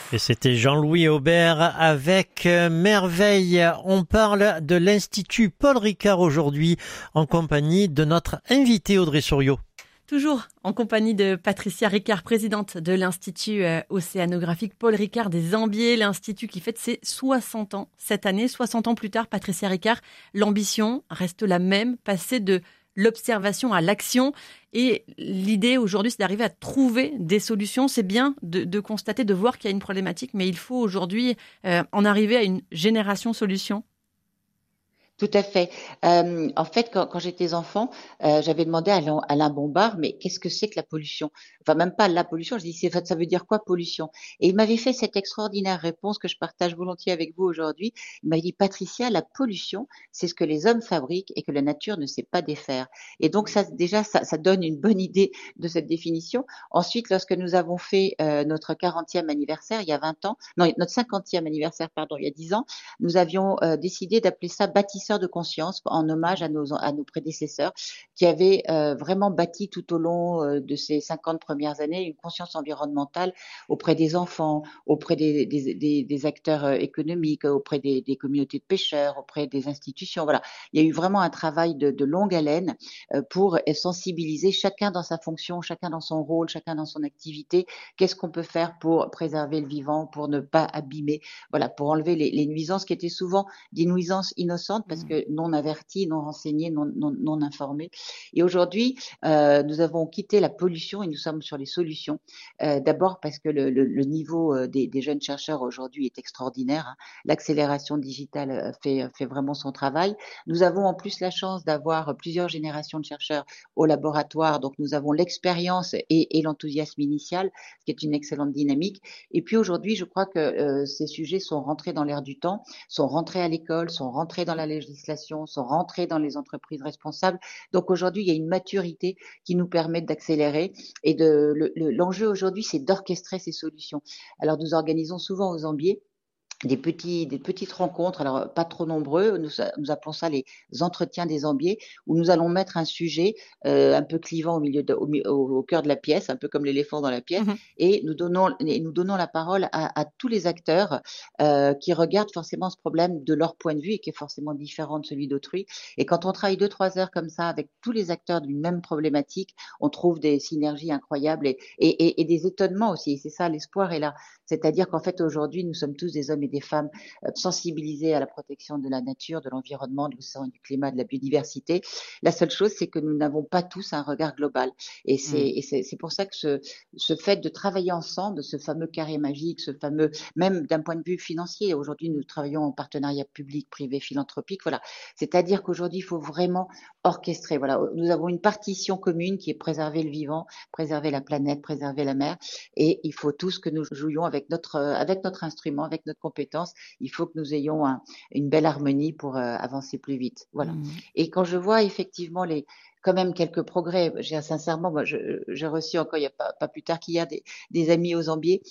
Et c'était Jean-Louis Aubert avec Merveille. On parle de l'Institut Paul Ricard aujourd'hui en compagnie de notre invité Audrey Souriau. Toujours en compagnie de Patricia Ricard, présidente de l'Institut océanographique Paul Ricard des Ambiers, l'Institut qui fête ses 60 ans cette année. 60 ans plus tard, Patricia Ricard, l'ambition reste la même, passer de l'observation à l'action. Et l'idée aujourd'hui, c'est d'arriver à trouver des solutions. C'est bien de constater, de voir qu'il y a une problématique, mais il faut aujourd'hui en arriver à une génération solution. Tout à fait. En fait, quand j'étais enfant, j'avais demandé à Alain Bombard, mais qu'est-ce que c'est que la pollution? Enfin, même pas la pollution, je dis, ça veut dire quoi pollution? Et il m'avait fait cette extraordinaire réponse que je partage volontiers avec vous aujourd'hui. Il m'a dit, Patricia, la pollution, c'est ce que les hommes fabriquent et que la nature ne sait pas défaire. Et donc, ça, déjà, ça donne une bonne idée de cette définition. Ensuite, lorsque nous avons fait notre 40e anniversaire, il y a 20 ans, non, notre 50e anniversaire, pardon, il y a 10 ans, nous avions décidé d'appeler ça bâtisseur de conscience en hommage à nos prédécesseurs qui avaient vraiment bâti tout au long de ces 50 premières années une conscience environnementale auprès des enfants, auprès des acteurs économiques, auprès des communautés de pêcheurs, auprès des institutions. Voilà, il y a eu vraiment un travail de longue haleine pour sensibiliser chacun dans sa fonction, chacun dans son rôle, chacun dans son activité. Qu'est-ce qu'on peut faire pour préserver le vivant, pour ne pas abîmer, voilà, pour enlever les nuisances qui étaient souvent des nuisances innocentes parce que non avertis, non renseignés, non informés. Et aujourd'hui, nous avons quitté la pollution et nous sommes sur les solutions. D'abord parce que le niveau des jeunes chercheurs aujourd'hui est extraordinaire. Hein. L'accélération digitale fait vraiment son travail. Nous avons en plus la chance d'avoir plusieurs générations de chercheurs au laboratoire. Donc nous avons l'expérience et l'enthousiasme initial, ce qui est une excellente dynamique. Et puis aujourd'hui, je crois que ces sujets sont rentrés dans l'air du temps, sont rentrés à l'école, sont rentrés dans la législation, sont rentrés dans les entreprises responsables. Donc aujourd'hui, il y a une maturité qui nous permet d'accélérer. Et l'enjeu aujourd'hui, c'est d'orchestrer ces solutions. Alors nous organisons souvent aux Ambiers des petites rencontres, alors pas trop nombreux, nous appelons ça les entretiens des Ambiers, où nous allons mettre un sujet un peu clivant au cœur de la pièce, un peu comme l'éléphant dans la pièce, et nous donnons la parole à tous les acteurs qui regardent forcément ce problème de leur point de vue et qui est forcément différent de celui d'autrui. Et quand on travaille 2-3 heures comme ça avec tous les acteurs d'une même problématique, on trouve des synergies incroyables et des étonnements aussi. Et c'est ça, l'espoir est là. C'est-à-dire qu'en fait, aujourd'hui, nous sommes tous des hommes et des femmes sensibilisés à la protection de la nature, de l'environnement, de l'océan, du climat, de la biodiversité. La seule chose, c'est que nous n'avons pas tous un regard global. Et c'est pour ça que ce fait de travailler ensemble, ce fameux carré magique, ce fameux, même d'un point de vue financier, aujourd'hui, nous travaillons en partenariat public, privé, philanthropique, voilà. C'est-à-dire qu'aujourd'hui, il faut vraiment orchestrer. Voilà. Nous avons une partition commune qui est préserver le vivant, préserver la planète, préserver la mer. Et il faut tous que nous jouions avec notre instrument, avec notre compétence. Il faut que nous ayons une belle harmonie pour avancer plus vite. Voilà. Et quand je vois effectivement quand même quelques progrès. Sincèrement, moi, j'ai reçu encore il n'y a pas plus tard qu'hier des amis aux Ambiers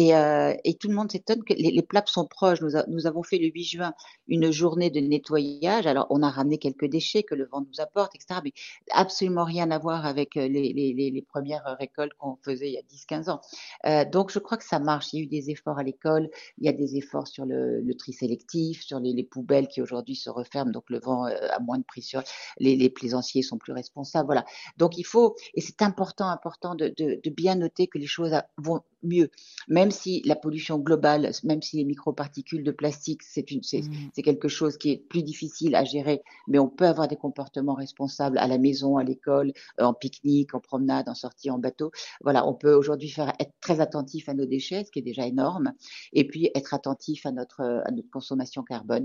et tout le monde s'étonne que les plaques sont proches. Nous avons fait le 8 juin une journée de nettoyage. Alors, on a ramené quelques déchets que le vent nous apporte, etc. Mais absolument rien à voir avec les premières récoltes qu'on faisait il y a 10-15 ans. Donc, je crois que ça marche. Il y a eu des efforts à l'école, il y a des efforts sur le tri sélectif, sur les poubelles qui aujourd'hui se referment, donc le vent a moins de prise sur les plaisanciers sont plus responsables. Voilà. Donc il faut, et c'est important de bien noter que les choses vont mieux, même si la pollution globale, même si les microparticules de plastique, c'est quelque chose qui est plus difficile à gérer, mais on peut avoir des comportements responsables à la maison, à l'école, en pique-nique, en promenade, en sortie en bateau. Voilà, on peut aujourd'hui être très attentif à nos déchets, ce qui est déjà énorme, et puis être attentif à notre consommation carbone.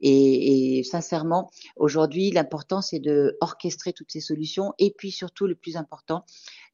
Et sincèrement, aujourd'hui, l'important, c'est d'orchestrer toutes ces solutions, et puis surtout, le plus important,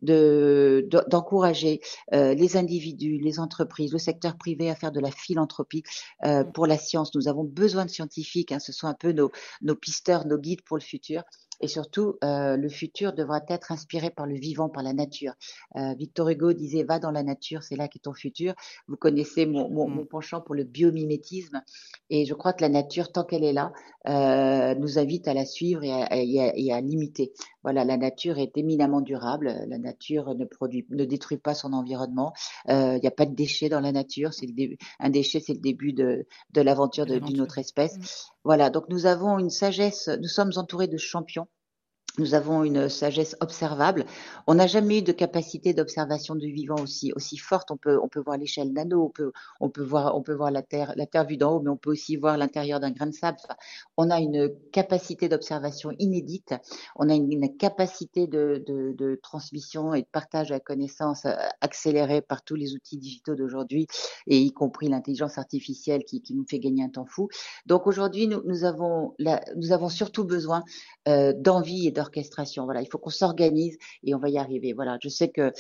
d'encourager les individus, les entreprises, le secteur privé à faire de la philanthropie pour la science. Nous avons besoin de scientifiques, hein, ce sont un peu nos pisteurs, nos guides pour le futur. et surtout, le futur devra être inspiré par le vivant, par la nature. Victor Hugo disait: va dans la nature, c'est là qu'est ton futur. Vous connaissez mon penchant pour le biomimétisme, et je crois que la nature, tant qu'elle est là, nous invite à la suivre et à l'imiter. Voilà, la nature est éminemment durable. La nature ne détruit pas son environnement. Il n'y a pas de déchets dans la nature. Un déchet, c'est le début de l'aventure d'une autre espèce. Voilà, donc nous avons une sagesse. Nous sommes entourés de champions. Nous avons une sagesse observable. On n'a jamais eu de capacité d'observation du vivant aussi forte. On peut voir l'échelle nano, on peut voir la terre vue d'en haut, mais on peut aussi voir l'intérieur d'un grain de sable. Enfin, on a une capacité d'observation inédite. On a une capacité de transmission et de partage de la connaissance accélérée par tous les outils digitaux d'aujourd'hui, et y compris l'intelligence artificielle qui nous fait gagner un temps fou. Donc aujourd'hui, nous avons surtout besoin d'envie et d'orchestration. Voilà, il faut qu'on s'organise et on va y arriver. Voilà, je sais que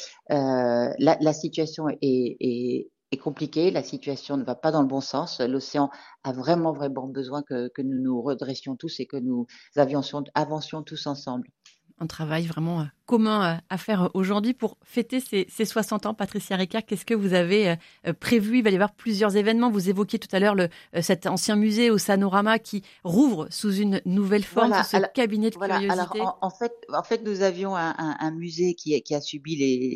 la situation est compliquée, la situation ne va pas dans le bon sens. L'océan a vraiment besoin que nous nous redressions tous et que nous avancions tous ensemble. Un travail vraiment commun à faire aujourd'hui pour fêter ces 60 ans. Patricia Ricard, qu'est-ce que vous avez prévu? Il va y avoir plusieurs événements. Vous évoquiez tout à l'heure cet ancien musée Océanorama qui rouvre sous une nouvelle forme, Voilà, sous ce cabinet de curiosité. Alors, en fait, nous avions un musée qui a subi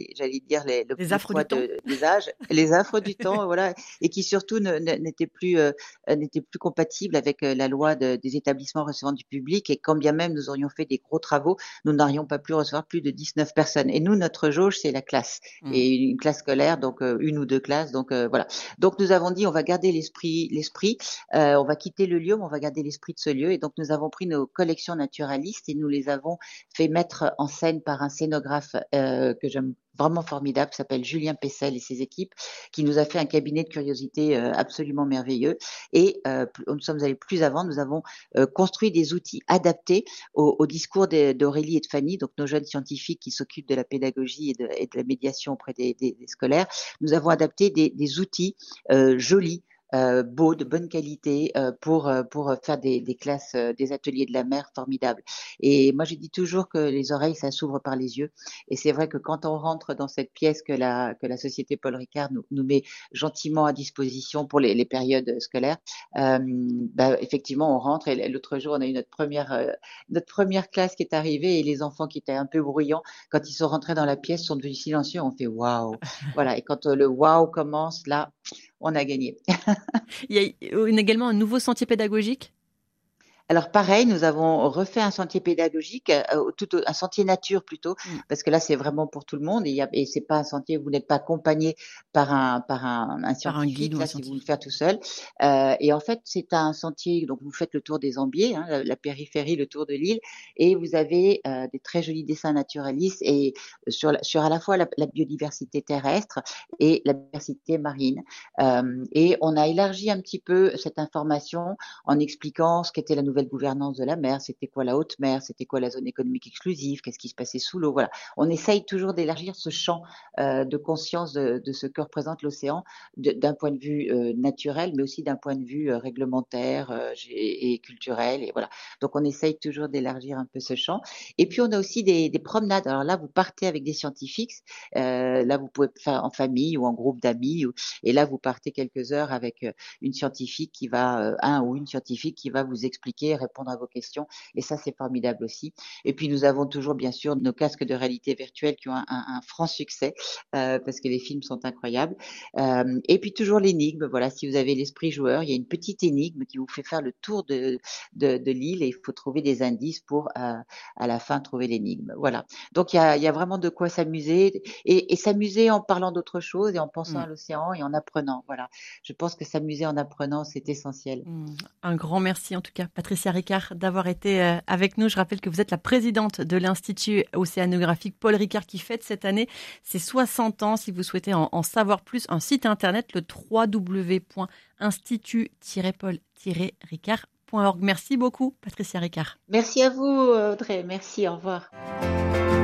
Les affres du temps. Des âges, les affres du temps, voilà, et qui surtout n'était plus compatible avec la loi des établissements recevant du public. Et quand bien même nous aurions fait des gros travaux, nous n'aurions pas pu recevoir plus de 19 personnes. Et nous, notre jauge, c'est la classe. Et une classe scolaire, donc une ou deux classes. Donc voilà. Donc nous avons dit, on va garder l'esprit. On va quitter le lieu, mais on va garder l'esprit de ce lieu. Et donc nous avons pris nos collections naturalistes et nous les avons fait mettre en scène par un scénographe que j'aime vraiment formidable, qui s'appelle Julien Pessel et ses équipes, qui nous a fait un cabinet de curiosité absolument merveilleux. Et nous sommes allés plus avant, nous avons construit des outils adaptés au discours d'Aurélie et de Fanny, donc nos jeunes scientifiques qui s'occupent de la pédagogie et de la médiation auprès des scolaires. Nous avons adapté des outils jolis, beaux, de bonne qualité, pour faire des classes, des ateliers de la mer formidables. Et moi, je dis toujours que les oreilles, ça s'ouvre par les yeux. Et c'est vrai que quand on rentre dans cette pièce que la Société Paul Ricard nous met gentiment à disposition pour les périodes scolaires, effectivement, on rentre. Et l'autre jour, on a eu notre première classe qui est arrivée, et les enfants qui étaient un peu bruyants, quand ils sont rentrés dans la pièce, sont devenus silencieux. On fait waouh. Voilà. Et quand le waouh commence, là, on a gagné. Il y a également un nouveau sentier pédagogique. Alors pareil, nous avons refait un sentier pédagogique, un sentier nature plutôt, parce que là c'est vraiment pour tout le monde, et c'est pas un sentier où vous n'êtes pas accompagné par un scientifique, guide ou là un si vous scientifique. le faites tout seul. Et en fait c'est un sentier, donc vous faites le tour des Ambiers, hein, la périphérie, le tour de l'île, et vous avez des très jolis dessins naturalistes et sur à la fois la biodiversité terrestre et la biodiversité marine. Et on a élargi un petit peu cette information en expliquant ce qu'était la nouvelle gouvernance de la mer, c'était quoi la haute mer, c'était quoi la zone économique exclusive, qu'est-ce qui se passait sous l'eau. Voilà, on essaye toujours d'élargir ce champ de conscience de ce que représente l'océan d'un point de vue naturel, mais aussi d'un point de vue réglementaire et culturel. Et voilà, donc on essaye toujours d'élargir un peu ce champ. Et puis on a aussi des promenades. Alors là, vous partez avec des scientifiques. Là, vous pouvez faire en famille ou en groupe d'amis. Et là, vous partez quelques heures avec une scientifique qui va, un ou une scientifique qui va vous expliquer, répondre à vos questions. Et ça, c'est formidable aussi. Et puis, nous avons toujours, bien sûr, nos casques de réalité virtuelle qui ont un franc succès parce que les films sont incroyables. Et puis, toujours l'énigme. Voilà, si vous avez l'esprit joueur, il y a une petite énigme qui vous fait faire le tour de l'île et il faut trouver des indices pour, à la fin, trouver l'énigme. Voilà. Donc, il y a vraiment de quoi s'amuser et s'amuser en parlant d'autre chose et en pensant à l'océan et en apprenant. Voilà. Je pense que s'amuser en apprenant, c'est essentiel. Un grand merci en tout cas, Patricia Ricard, d'avoir été avec nous. Je rappelle que vous êtes la présidente de l'Institut océanographique Paul Ricard qui fête cette année ses 60 ans. Si vous souhaitez en savoir plus, un site internet, le www.institut-paul-ricard.org. Merci beaucoup, Patricia Ricard. Merci à vous, Audrey. Merci, au revoir.